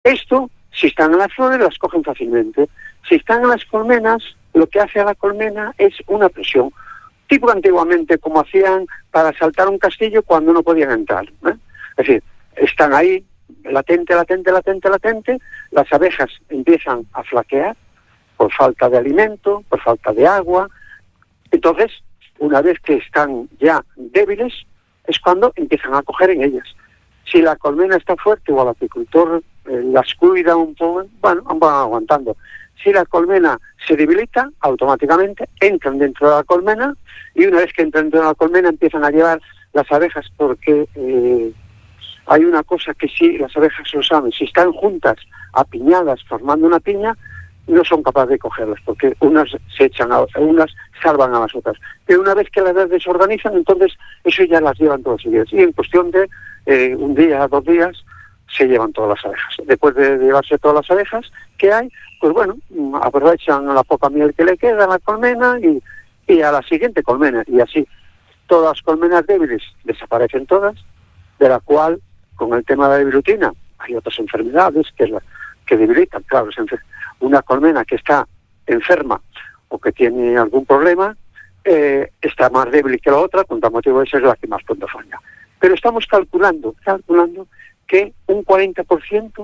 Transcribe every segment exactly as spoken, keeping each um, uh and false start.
Esto, si están en las flores, las cogen fácilmente. Si están en las colmenas, lo que hace a la colmena es una presión. Tipo antiguamente, como hacían para saltar un castillo cuando no podían entrar, ¿eh? Es decir, están ahí, latente, latente, latente, latente, las abejas empiezan a flaquear por falta de alimento, por falta de agua. Entonces, una vez que están ya débiles, es cuando empiezan a coger en ellas. Si la colmena está fuerte o el apicultor eh, las cuida un poco, bueno, van aguantando. Si la colmena se debilita, automáticamente entran dentro de la colmena, y una vez que entran dentro de la colmena empiezan a llevar las abejas, porque eh, hay una cosa que sí las abejas lo saben: si están juntas, apiñadas, formando una piña, no son capaces de cogerlas, porque unas se echan a unas, salvan a las otras. Pero una vez que las desorganizan, entonces eso ya las llevan todas seguidas. Y en cuestión de eh, un día, dos días, se llevan todas las abejas. Después de llevarse todas las abejas que hay, pues bueno, aprovechan la poca miel que le queda a la colmena y, y a la siguiente colmena. Y así, todas las colmenas débiles desaparecen todas, de la cual, con el tema de la virutina, hay otras enfermedades que, la, que debilitan. Claro, una colmena que está enferma o que tiene algún problema, eh, está más débil que la otra, con tal motivo esa es la que más pronto falla. Pero estamos calculando, calculando que un cuarenta por ciento,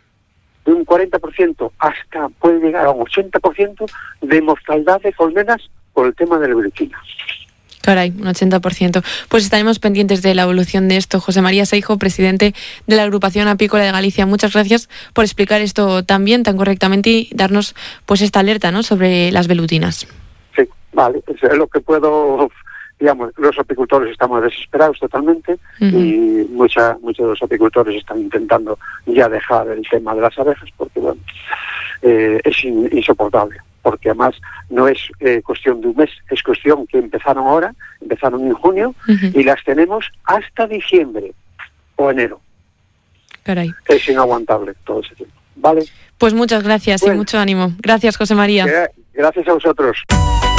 de un cuarenta por ciento hasta puede llegar a un ochenta por ciento de mortalidad de colmenas por el tema de la virutina. Caray, un ochenta por ciento. Pues estaremos pendientes de la evolución de esto. José María Seijo, presidente de la Agrupación Apícola de Galicia, muchas gracias por explicar esto tan bien, tan correctamente, y darnos pues esta alerta, ¿no?, sobre las velutinas. Sí, vale, es lo que puedo... Digamos, los apicultores estamos desesperados totalmente, uh-huh. y mucha, muchos de los apicultores están intentando ya dejar el tema de las abejas, porque bueno, eh, es in, insoportable, porque además no es eh, cuestión de un mes, es cuestión que empezaron ahora, empezaron en junio, uh-huh. y las tenemos hasta diciembre o enero. Caray. Es inaguantable todo ese tiempo, ¿vale? Pues muchas gracias, bueno, y mucho ánimo. Gracias, José María. Gracias a vosotros.